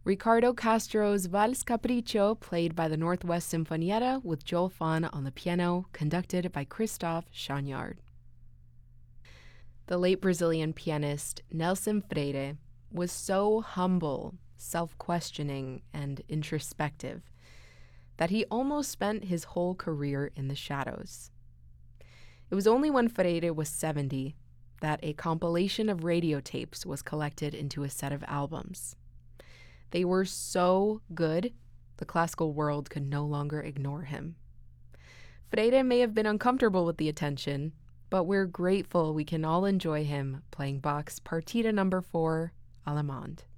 Ricardo Castro's Vals Capriccio, played by the Northwest Sinfonietta with Joel Fahn on the piano, conducted by Christophe Chagnard. The late Brazilian pianist Nelson Freire was so humble, self-questioning, and introspective that he almost spent his whole career in the shadows. It was only when Freire was 70 that a compilation of radio tapes was collected into a set of albums. They were so good, the classical world could no longer ignore him. Freire may have been uncomfortable with the attention, but we're grateful we can all enjoy him playing Bach's Partita No. 4, Allemande.